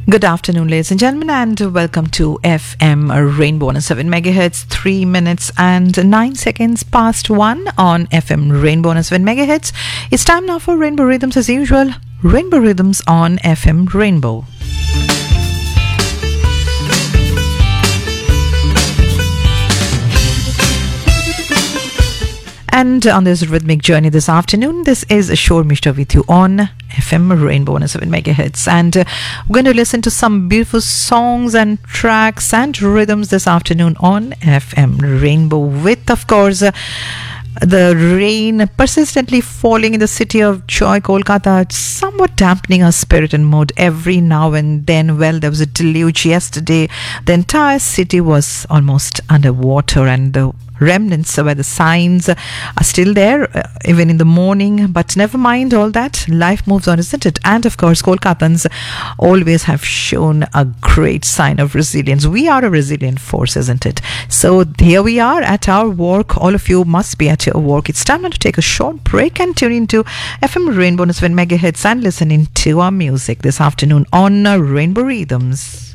Good afternoon, ladies and gentlemen, and welcome to FM Rainbow on 7 megahertz, 3 minutes and 9 seconds past 1 on FM Rainbow on 7 megahertz. It's time now for Rainbow Rhythms as usual. Rainbow Rhythms on FM Rainbow. And on this rhythmic journey this afternoon, this is Ashore Mishra with you on FM Rainbow 107 megahertz. And we're going to listen to some beautiful songs and tracks and rhythms this afternoon on FM Rainbow with, of course, the rain persistently falling in the city of joy, Kolkata, somewhat dampening our spirit and mood every now and then. Well, there was a deluge yesterday. The entire city was almost underwater, and the remnants where the signs are still there even in the morning, but never mind all that. Life moves on, isn't it? And of course, Kolkatans always have shown a great sign of resilience. We are a resilient force, isn't it? So here we are at our work. All of you must be at your work. It's time now to take a short break and tune into FM Rainbow 7 megahertz and listen into our music this afternoon on Rainbow Rhythms.